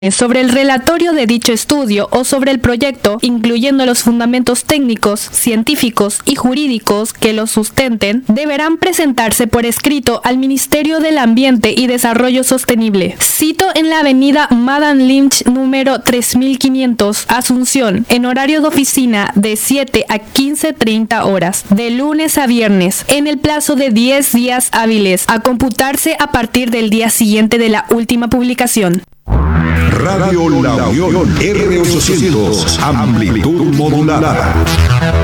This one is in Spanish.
sobre el relatorio de dicho estudio o sobre el proyecto, incluyendo los fundamentos técnicos, científicos y jurídicos que lo sustenten, deberán presentarse por escrito al Ministerio del Ambiente y Desarrollo Sostenible. Cito en la avenida Madame Lynch número 3500, Asunción, en horario de oficina de 7 a 15:30 horas, de lunes a viernes, en el plazo de 10 días hábiles, a computarse a partir del día siguiente de la última publicación. Radio La Unión, R800, amplitud modulada.